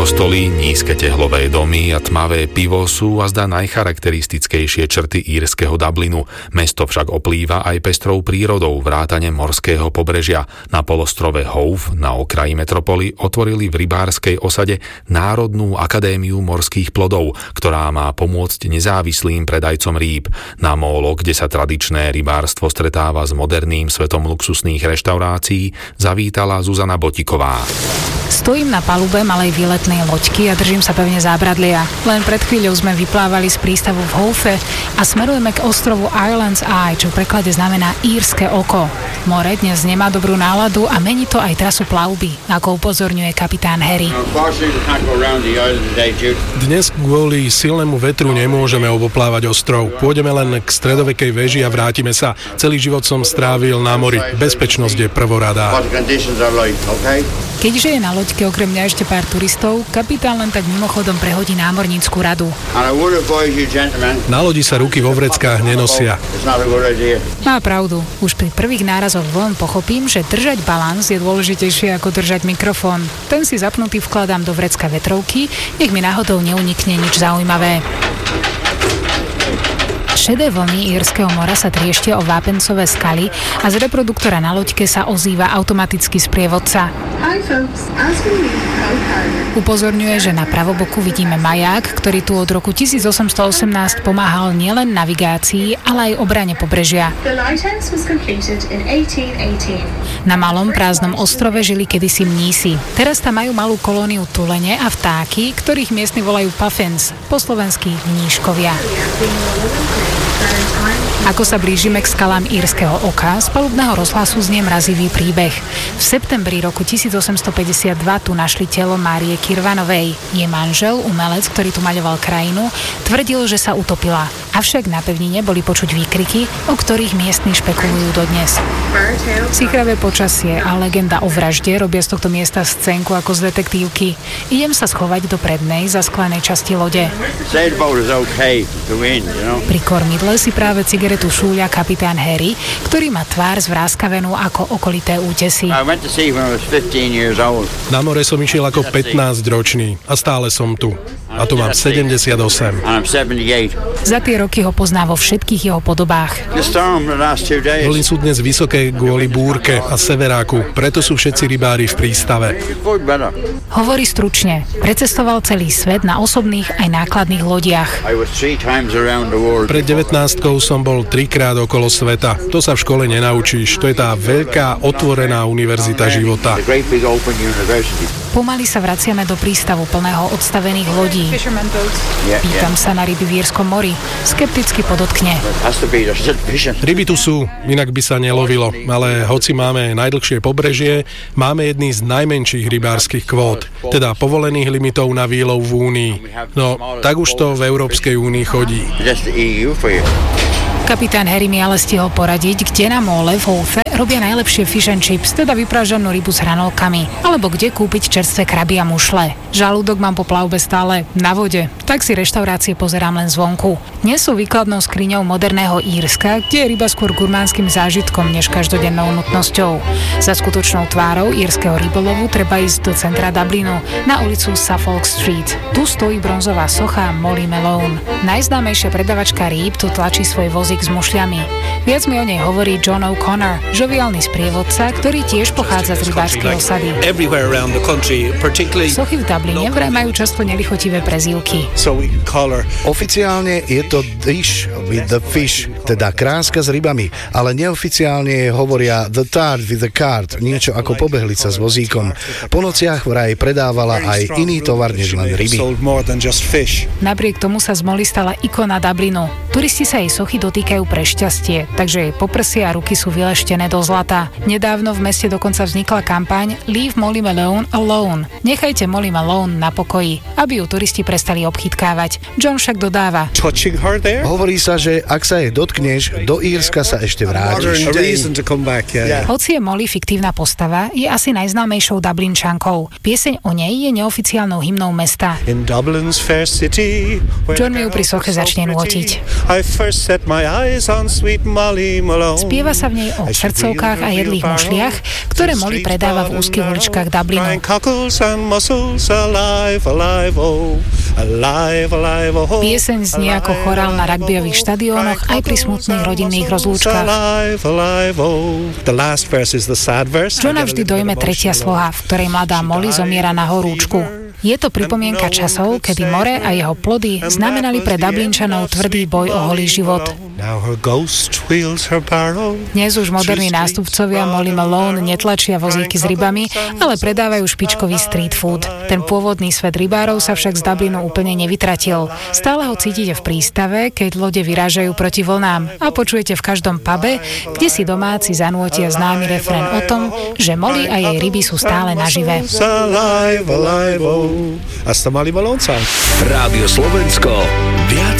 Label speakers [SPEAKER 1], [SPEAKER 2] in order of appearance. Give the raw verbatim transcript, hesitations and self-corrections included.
[SPEAKER 1] kostoly, nízke tehlové domy a tmavé pivo sú azda najcharakteristickejšie črty írskeho Dublinu. Mesto však oplýva aj pestrou prírodou vrátane morského pobrežia. Na polostrove Hove na okraji metropoly otvorili v rybárskej osade Národnú akadémiu morských plodov, ktorá má pomôcť nezávislým predajcom rýb. Na mólo, kde sa tradičné rybárstvo stretáva s moderným svetom luxusných reštaurácií, zavítala Zuzana Botiková.
[SPEAKER 2] Stojím na palube malej výletnej loďky a držím sa pevne zábradlia. Len pred chvíľou sme vyplávali z prístavu v Hove a smerujeme k ostrovu Ireland's Eye, čo v preklade znamená írske oko. More dnes nemá dobrú náladu a mení to aj trasu plavby, ako upozorňuje kapitán Harry.
[SPEAKER 3] Dnes kvôli silnému vetru nemôžeme oboplávať ostrov. Pôjdeme len k stredovekej veži a vrátime sa. Celý život som strávil na mori. Bezpečnosť je prvoradá.
[SPEAKER 2] Keďže je na loďke okrem mňa ešte pár turistov, kapitán len tak mimochodom prehodí námornícku radu.
[SPEAKER 3] Na lodi sa ruky vo vreckách nenosia.
[SPEAKER 2] Má pravdu. Už pri prvých nárazoch vln pochopím, že držať balans je dôležitejšie ako držať mikrofón. Ten si zapnutý vkladám do vrecka vetrovky, nech mi náhodou neunikne nič zaujímavé. Šedé vlny írskeho mora sa trieštia o vápencové skaly a z reproduktora na loďke sa ozýva automatický sprievodca. Upozorňuje, že na pravoboku vidíme maják, ktorý tu od roku tisícosemstoosemnásť pomáhal nielen navigácii, ale aj obrane pobrežia. Na malom prázdnom ostrove žili kedysi mnísi. Teraz tam majú malú kolóniu tulene a vtáky, ktorých miestni volajú puffins, po slovensky mníškovia. Ako sa blížime k skalám írskeho oka, z palubného rozhlasu znie mrazivý príbeh. V septembri roku tisícosemstopäťdesiatdva tu našli telo Márie Kirvanovej. Jej manžel, umelec, ktorý tu maľoval krajinu, tvrdil, že sa utopila. Avšak na pevnine boli počuť výkriky, o ktorých miestni špekulujú dodnes. Sichravé počasie a legenda o vražde robia z tohto miesta scénku ako z detektívky. Idem sa schovať do prednej, zasklenej časti lode. Pri kormidle si práve cigaretu šúľa kapitán Harry, ktorý má tvár zvráskavenú ako okolité útesy.
[SPEAKER 3] Na more som išiel ako pätnásťročný a stále som tu. A tu mám sedemdesiatosem.
[SPEAKER 2] Za tie roky ho pozná vo všetkých jeho podobách.
[SPEAKER 3] Vlny sú dnes vysoké kvôli búrke a severáku, preto sú všetci rybári v prístave.
[SPEAKER 2] Hovorí stručne. Precestoval celý svet na osobných aj nákladných lodiach.
[SPEAKER 3] Pred devätnástkou som bol trikrát okolo sveta. To sa v škole nenaučíš. To je tá veľká otvorená univerzita života.
[SPEAKER 2] Pomaly sa vraciame do prístavu plného odstavených lodí. Pýtam sa na ryby v Írskom mori. Skepticky podotkne.
[SPEAKER 3] Ryby tu sú, inak by sa nelovilo. Ale hoci máme najdlhšie pobrežie, máme jedný z najmenších rybárskych kvót. Teda povolených limitov na výlov v Únii. No, tak už to v Európskej únii chodí.
[SPEAKER 2] Kapitán Harry mi ale stihol poradiť, kde na móle v Hove robia najlepšie fish and chips, teda vypražanú rybu s hranolkami, alebo kde kúpiť čerstvé kraby a mušle. Žalúdok mám po plavbe stále na vode, tak si reštaurácie pozerám len zvonku. Dnes sú výkladnou skriňou moderného Írska, kde je ryba skôr gurmánskym zážitkom než každodennou nutnosťou. Za skutočnou tvárou írskeho rybolovu treba ísť do centra Dublinu, na ulicu Suffolk Street. Tu stojí bronzová socha Molly Malone. Najznámejšia predavačka rýb tu tlačí svoj vozík s mušľami. Viac mi o nej hovorí John O'Connor, žoviálny sprievodca, ktorý tiež pochádza z rybárskej osady. Sochy v Dubline vraj majú často nelichotivé prezývky.
[SPEAKER 4] Oficiálne je to dish with the fish, teda kráska s rybami, ale neoficiálne hovoria the tart with the cart, niečo ako pobehlica s vozíkom. Po nociach vraj predávala aj iný tovar než len ryby.
[SPEAKER 2] Napriek tomu sa z Molly stala ikona Dublinu. Turisti sa jej sochy dotýkajú pre šťastie, takže jej poprsie a ruky sú vyleštené do zlata. Nedávno v meste dokonca vznikla kampaň Leave Molly Malone alone. Nechajte Molly Malone na pokoji, aby ju turisti prestali obchytkávať. John však dodáva:
[SPEAKER 4] Hovorí sa, že ak sa jej dotkneš, do Írska sa ešte vrátiš.
[SPEAKER 2] Hoci je Molly fiktívna postava, je asi najznámejšou Dublinčankou. Pieseň o nej je neoficiálnou hymnou mesta. John mi ju pri soche začne nôtiť. Spieva sa v nej o srdcovkách a jedlých mušliach, ktoré Molly predáva v úzkých uličkách Dublinu. Pieseň znie ako chorál na rugbyových štadiónoch aj pri smutných rodinných rozlúčkach. Johna vždy dojme tretia sloha, v ktorej mladá Molly zomiera na horúčku. Je to pripomienka časov, kedy more a jeho plody znamenali pre Dublinčanov tvrdý boj o holý život. Dnes už moderní nástupcovia Molly Malone netlačia vozíky s rybami, ale predávajú špičkový street food. Ten pôvodný svet rybárov sa však z Dublinu úplne nevytratil. Stále ho cítite v prístave, keď lode vyrážajú proti vlnám a počujete v každom pube, kde si domáci zanútia známy refrén o tom, že Molly a jej ryby sú stále nažive.
[SPEAKER 5] A sta Molly Malone Rádio Slovensko. Viac